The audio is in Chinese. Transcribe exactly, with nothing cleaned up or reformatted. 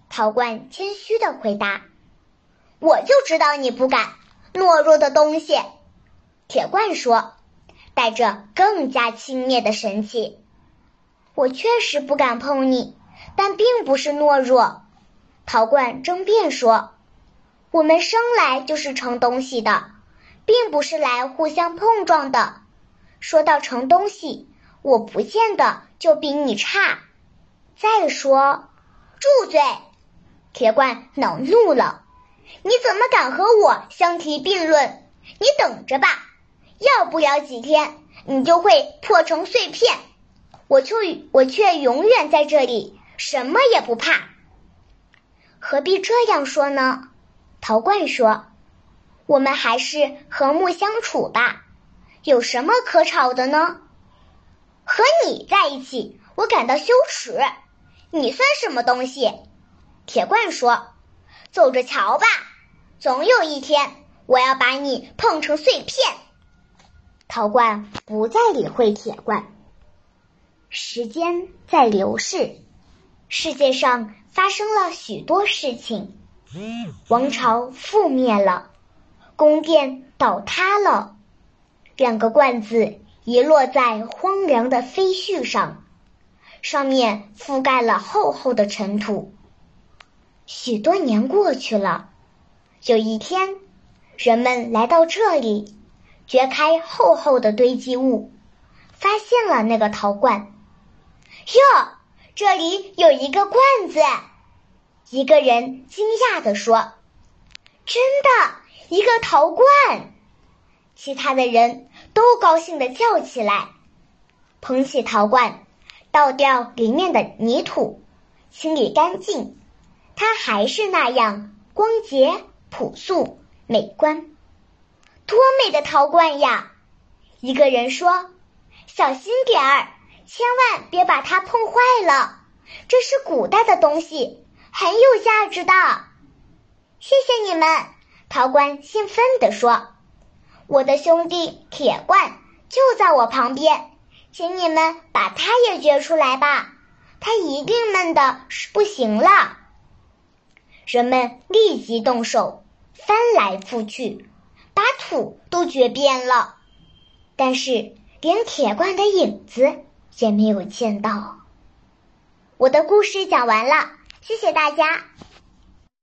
陶罐谦虚地回答：“我就知道你不敢，懦弱的东西。”铁罐说，带着更加轻蔑的神气：“我确实不敢碰你，但并不是懦弱。”陶罐争辩说：“我们生来就是盛东西的，并不是来互相碰撞的。说到盛东西，我不见得就比你差。再说……”住嘴！铁罐恼怒了：“你怎么敢和我相提并论？你等着吧，要不了几天，你就会破成碎片。我却我却永远在这里，什么也不怕。”何必这样说呢？陶罐说：“我们还是和睦相处吧，有什么可吵的呢？和你在一起，我感到羞耻。你算什么东西？”铁罐说：“走着瞧吧，总有一天我要把你碰成碎片。”陶罐不再理会铁罐。时间在流逝，世界上发生了许多事情，王朝覆灭了，宫殿倒塌了，两个罐子遗落在荒凉的废墟上，上面覆盖了厚厚的尘土。许多年过去了，有一天，人们来到这里，掘开厚厚的堆积物，发现了那个陶罐。哟，这里有一个罐子！一个人惊讶地说：“真的，一个陶罐！”其他的人都高兴地叫起来，捧起陶罐，倒掉里面的泥土，清理干净，它还是那样光洁、朴素、美观。多美的陶罐呀！一个人说：“小心点儿，千万别把它碰坏了，这是古代的东西，很有价值的。”“谢谢你们！”陶罐兴奋地说，“我的兄弟铁罐就在我旁边，请你们把它也掘出来吧，它一定闷的不行了。”人们立即动手，翻来覆去，把土都掘遍了，但是连铁罐的影子也没有见到。我的故事讲完了，谢谢大家。